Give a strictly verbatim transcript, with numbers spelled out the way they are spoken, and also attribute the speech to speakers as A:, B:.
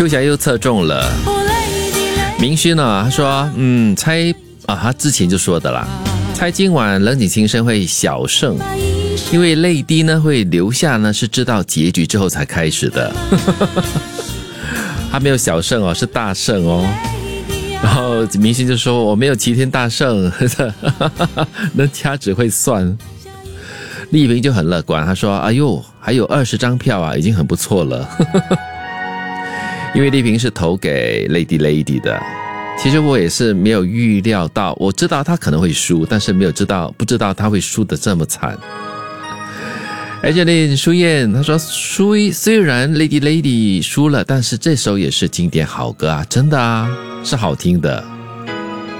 A: 秋霞又测中了。明勋呢，他说嗯猜啊，他之前就说的啦，猜今晚冷井轻声会小胜，因为泪滴呢会留下呢，是知道结局之后才开始的。他没有小胜哦，是大胜哦。然后明星就说我没有齐天大圣，那掐指会算。丽萍就很乐观，他说哎呦还有二十张票啊，已经很不错了。因为丽萍是投给 Lady Lady 的，其实我也是没有预料到，我知道他可能会输，但是没有知道不知道他会输得这么惨。Angeline 舒燕他说虽然 Lady Lady 输了，但是这首也是经典好歌啊，真的啊，是好听的。